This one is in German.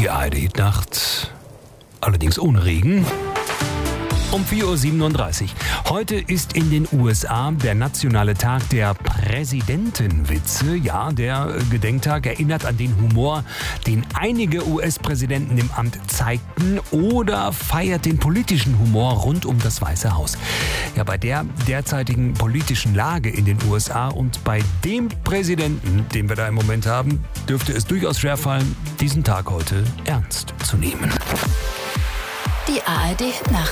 Die ARD-Nacht, allerdings ohne Regen. Um 4.37 Uhr. Heute ist in den USA der nationale Tag der Präsidentenwitze. Ja, der Gedenktag erinnert an den Humor, den einige US-Präsidenten im Amt zeigten, oder feiert den politischen Humor rund um das Weiße Haus. Ja, bei der derzeitigen politischen Lage in den USA und bei dem Präsidenten, den wir da im Moment haben, dürfte es durchaus schwerfallen, diesen Tag heute ernst zu nehmen. Die ARD-Nacht.